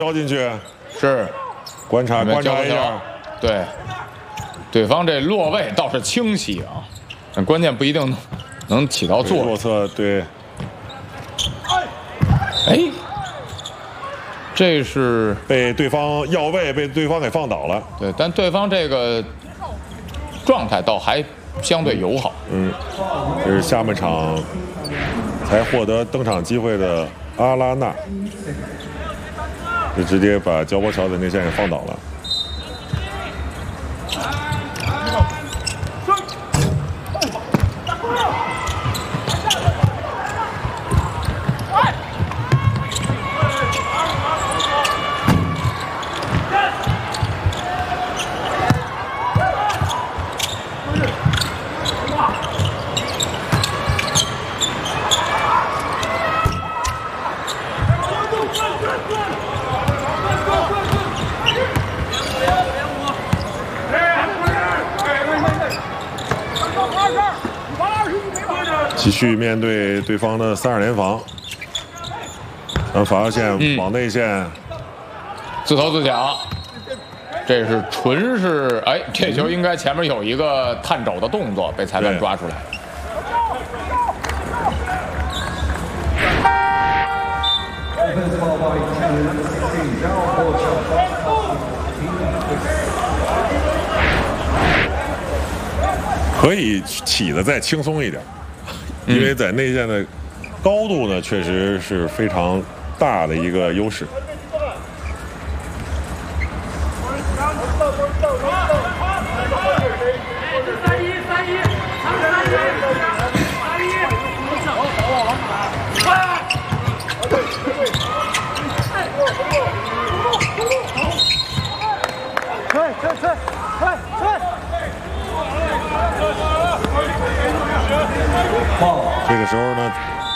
交进去， 是观察一下。 对，对方这落位倒是清晰啊，但关键不一定能起到作用。 左侧对。 哎，这是被对方要位，被对方给放倒了。 对，但对方这个状态倒还相对友好。 这是下半场才获得登场机会的阿拉纳，就直接把焦波乔的内线给放倒了。继续面对对方的3-2联防，罚线往内线， 自投自抢，这是纯是哎，这球应该前面有一个探肘的动作，被裁判抓出来。 可以起的再轻松一点，因为在内线的高度呢，确实是非常大的一个优势。这个时候呢，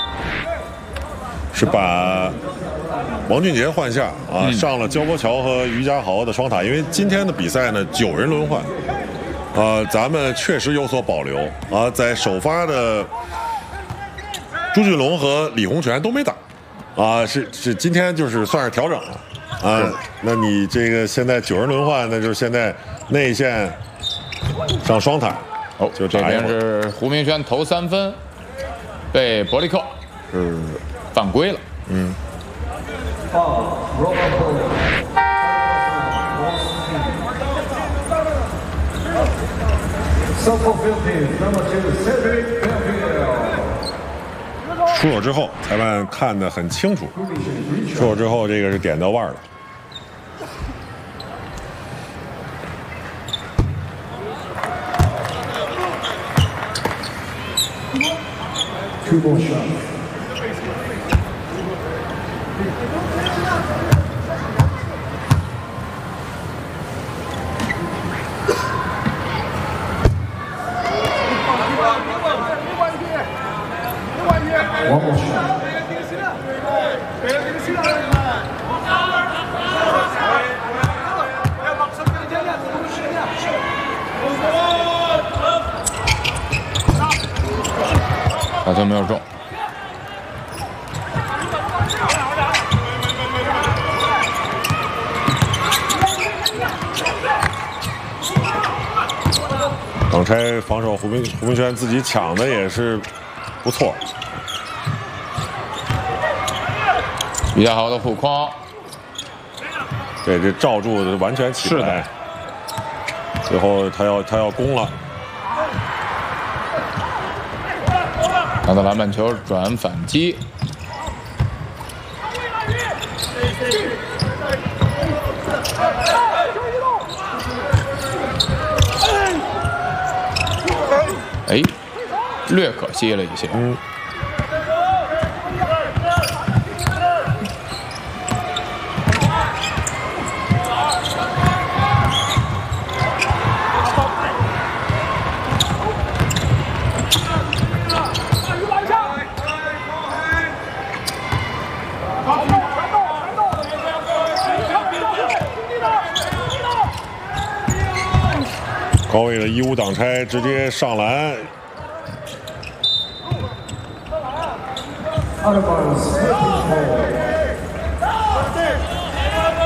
是把王俊杰换下啊，上了焦波乔和于家豪的双塔。因为今天的比赛呢9人轮换，咱们确实有所保留啊。在首发的朱俊龙和李洪权都没打啊，是今天就是算是调整了啊。那你这个现在9人轮换，那就是现在内线上双塔。 哦，就这边是胡明轩投3分，被伯利克是犯规了。 出手之后，裁判看得很清楚。出手之后，这个是点到腕了。 2 ball shot. One more shot. 打球没有中。 挡拆防守，胡明轩自己抢的也是不错。 于家豪的护框， 对，这罩住的完全起不来。最后他要攻了。 拿到篮板球转反击。哎，略可惜了一些。 高位的1-5挡拆，直接上篮。 Out of bounds.